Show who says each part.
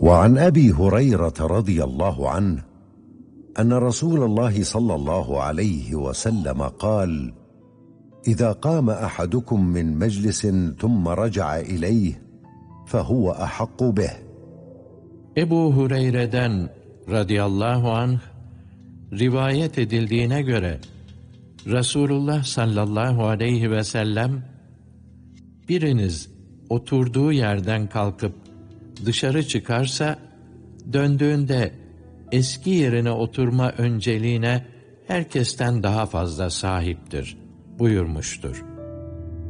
Speaker 1: وعن أبي هريرة رضي الله عنه أن رسول الله صلى الله عليه وسلم قال: إذا قام أحدكم من مجلس ثم رجع إليه فهو أحق به.
Speaker 2: Ebu Hureyre'den radıyallahu anh rivayet edildiğine göre Resulullah sallallahu aleyhi ve sellem, biriniz oturduğu yerden kalkıp dışarı çıkarsa, döndüğünde eski yerine oturma önceliğine herkesten daha fazla sahiptir buyurmuştur.